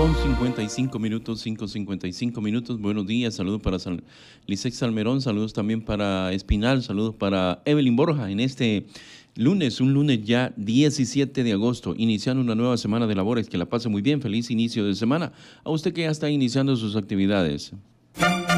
con 55 minutos, 5:55 minutos. Buenos días, saludos para Lisette Salmerón, saludos también para Espinal, saludos para Evelyn Borja en este lunes, un lunes ya 17 de agosto, iniciando una nueva semana de labores. Que la pase muy bien, feliz inicio de semana. A usted que ya está iniciando sus actividades,